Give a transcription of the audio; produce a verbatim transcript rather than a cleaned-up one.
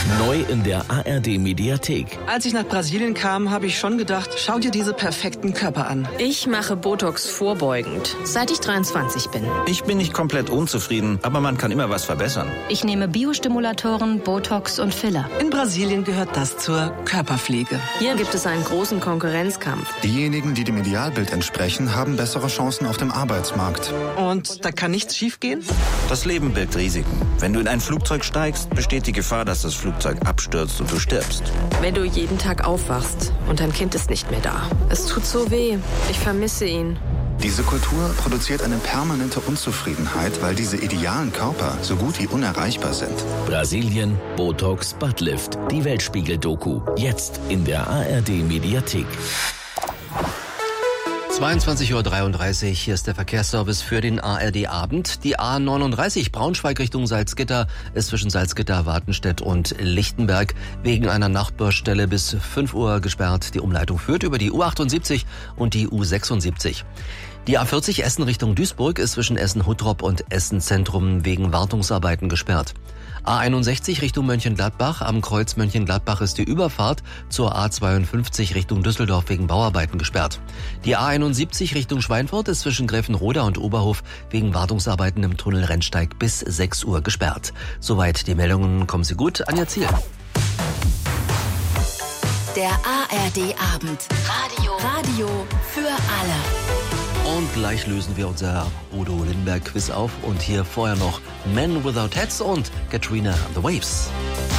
Neu in der A R D-Mediathek. Als ich nach Brasilien kam, habe ich schon gedacht, schau dir diese perfekten Körper an. Ich mache Botox vorbeugend, seit ich dreiundzwanzig bin. Ich bin nicht komplett unzufrieden, aber man kann immer was verbessern. Ich nehme Biostimulatoren, Botox und Filler. In Brasilien gehört das zur Körperpflege. Hier gibt es einen großen Konkurrenzkampf. Diejenigen, die dem Idealbild entsprechen, haben bessere Chancen auf dem Arbeitsmarkt. Und da kann nichts schiefgehen? Das Leben birgt Risiken. Wenn du in ein Flugzeug steigst, besteht die Gefahr, dass das Flugzeug abstürzt und du stirbst. Wenn du jeden Tag aufwachst und dein Kind ist nicht mehr da. Es tut so weh. Ich vermisse ihn. Diese Kultur produziert eine permanente Unzufriedenheit, weil diese idealen Körper so gut wie unerreichbar sind. Brasilien, Botox, Buttlift. Die Weltspiegel-Doku. Jetzt in der A R D-Mediathek. zweiundzwanzig Uhr dreiunddreißig, hier ist der Verkehrsservice für den A R D-Abend. Die A neununddreißig Braunschweig Richtung Salzgitter ist zwischen Salzgitter, Wartenstedt und Lichtenberg wegen einer Nachbarstelle bis fünf Uhr gesperrt. Die Umleitung führt über die U achtundsiebzig und die U sechsundsiebzig. Die A vierzig Essen Richtung Duisburg ist zwischen Essen-Huttrop und Essen-Zentrum wegen Wartungsarbeiten gesperrt. A einundsechzig Richtung Mönchengladbach. Am Kreuz Mönchengladbach ist die Überfahrt zur A zweiundfünfzig Richtung Düsseldorf wegen Bauarbeiten gesperrt. Die A einundsiebzig Richtung Schweinfurt ist zwischen Gräfenroda und Oberhof wegen Wartungsarbeiten im Tunnel Rennsteig bis sechs Uhr gesperrt. Soweit die Meldungen. Kommen Sie gut. Anja Ziel. Der A R D-Abend. Radio. Radio für alle. Und gleich lösen wir unser Udo Lindenberg Quiz auf. Und hier vorher noch Men Without Hats und Katrina and the Waves.